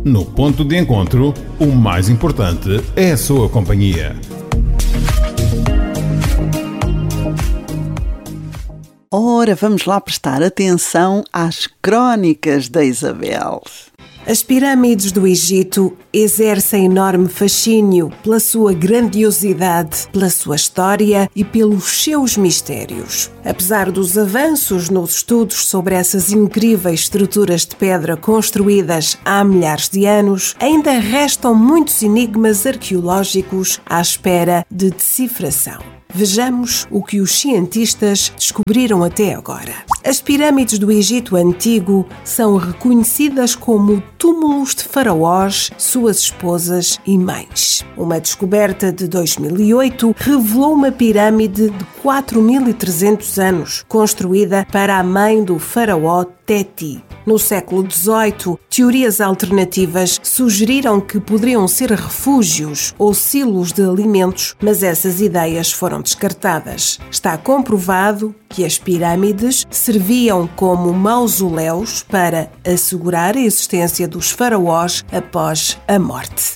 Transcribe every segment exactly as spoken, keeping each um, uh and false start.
No ponto de encontro, o mais importante é a sua companhia. Ora, vamos lá prestar atenção às Crónicas da Isabel. As pirâmides do Egito exercem enorme fascínio pela sua grandiosidade, pela sua história e pelos seus mistérios. Apesar dos avanços nos estudos sobre essas incríveis estruturas de pedra construídas há milhares de anos, ainda restam muitos enigmas arqueológicos à espera de decifração. Vejamos o que os cientistas descobriram até agora. As pirâmides do Egito Antigo são reconhecidas como túmulos de faraós, suas esposas e mães. Uma descoberta de dois mil e oito revelou uma pirâmide de quatro mil e trezentos anos, construída para a mãe do faraó Teti. No século dezoito, teorias alternativas sugeriram que poderiam ser refúgios ou silos de alimentos, mas essas ideias foram descartadas. Está comprovado que as pirâmides serviam como mausoléus para assegurar a existência dos faraós após a morte.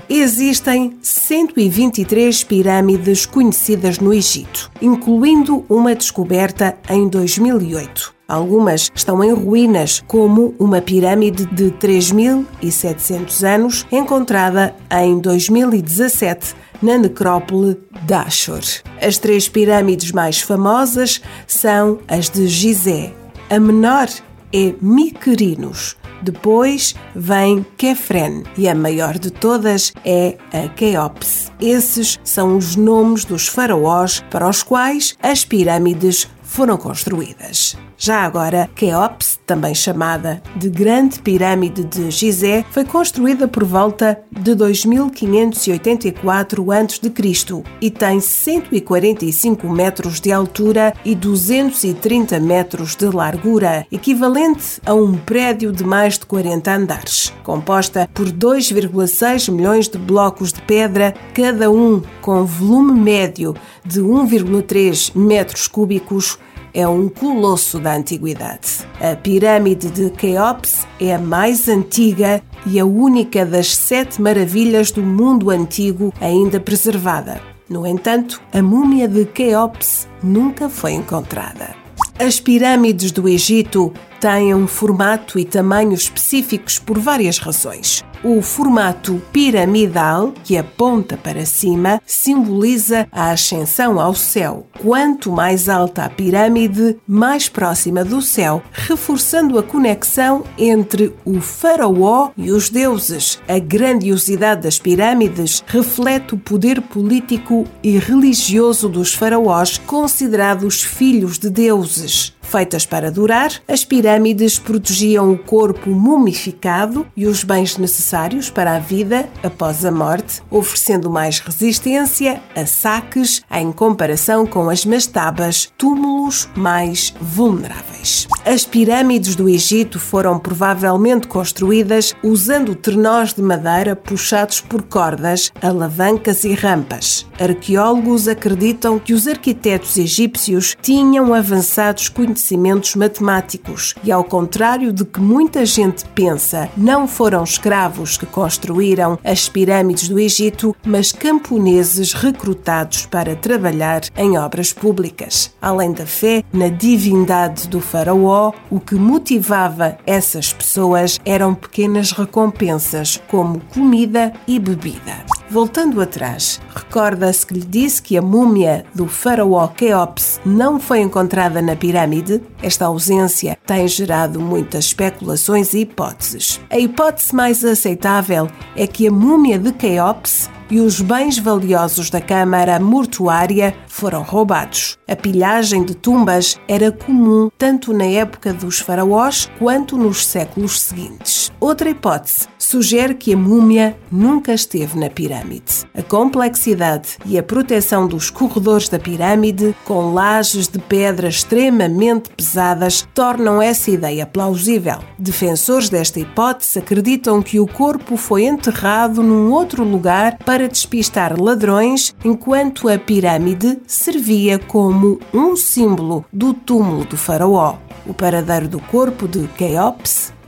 Existem cento e vinte e três pirâmides conhecidas no Egito, incluindo uma descoberta em dois mil e oito. Algumas estão em ruínas, como uma pirâmide de três mil e setecentos anos, encontrada em dois mil e dezassete na necrópole de Ashur. As três pirâmides mais famosas são as de Gizé. A menor é Mycerinos. Depois vem Kefren e a maior de todas é a Quéops. Esses são os nomes dos faraós para os quais as pirâmides foram construídas. Já agora, Quéops, também chamada de Grande Pirâmide de Gizé, foi construída por volta de dois mil quinhentos e oitenta e quatro antes de Cristo e tem cento e quarenta e cinco metros de altura e duzentos e trinta metros de largura, equivalente a um prédio de mais de quarenta andares. Composta por dois vírgula seis milhões de blocos de pedra, cada um com volume médio de um vírgula três metros cúbicos, é um colosso da antiguidade. A pirâmide de Quéops é a mais antiga e a única das sete maravilhas do mundo antigo ainda preservada. No entanto, a múmia de Quéops nunca foi encontrada. As pirâmides do Egito têm um formato e tamanho específicos por várias razões. O formato piramidal, que aponta para cima, simboliza a ascensão ao céu. Quanto mais alta a pirâmide, mais próxima do céu, reforçando a conexão entre o faraó e os deuses. A grandiosidade das pirâmides reflete o poder político e religioso dos faraós, considerados filhos de deuses. Feitas para durar, as pirâmides protegiam o corpo mumificado e os bens necessários para a vida após a morte, oferecendo mais resistência a saques em comparação com as mastabas, túmulos mais vulneráveis. As pirâmides do Egito foram provavelmente construídas usando trenós de madeira puxados por cordas, alavancas e rampas. Arqueólogos acreditam que os arquitetos egípcios tinham avançados conhecimentos matemáticos e, ao contrário de que muita gente pensa, não foram escravos que construíram as pirâmides do Egito, mas camponeses recrutados para trabalhar em obras públicas. Além da fé na divindade do faraó, o que motivava essas pessoas eram pequenas recompensas, como comida e bebida. Voltando atrás, recorda-se que lhe disse que a múmia do faraó Quéops não foi encontrada na pirâmide? Esta ausência tem gerado muitas especulações e hipóteses. A hipótese mais aceitável é que a múmia de Quéops e os bens valiosos da câmara mortuária foram roubados. A pilhagem de tumbas era comum tanto na época dos faraós quanto nos séculos seguintes. Outra hipótese sugere que a múmia nunca esteve na pirâmide. A complexidade e a proteção dos corredores da pirâmide, com lajes de pedra extremamente pesadas, tornam essa ideia plausível. Defensores desta hipótese acreditam que o corpo foi enterrado num outro lugar para despistar ladrões, enquanto a pirâmide servia como um símbolo do túmulo do faraó. O paradeiro do corpo de Quéops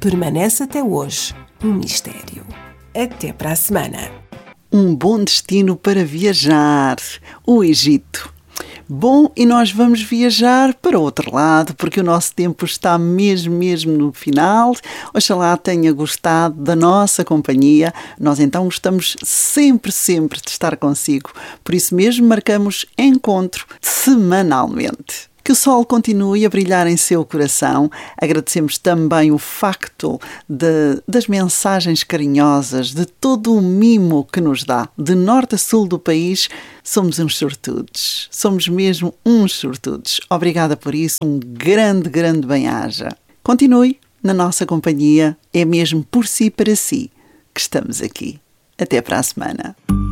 permanece até hoje um mistério. Até para a semana. Um bom destino para viajar, o Egito. Bom, e nós vamos viajar para o outro lado, porque o nosso tempo está mesmo, mesmo no final. Oxalá tenha gostado da nossa companhia. Nós então gostamos sempre, sempre de estar consigo. Por isso mesmo marcamos encontro semanalmente. Que o sol continue a brilhar em seu coração. Agradecemos também o facto de, das mensagens carinhosas, de todo o mimo que nos dá. De norte a sul do país, somos uns sortudos. Somos mesmo uns sortudos. Obrigada por isso. Um grande, grande bem-aja. Continue na nossa companhia. É mesmo por si e para si que estamos aqui. Até para a semana.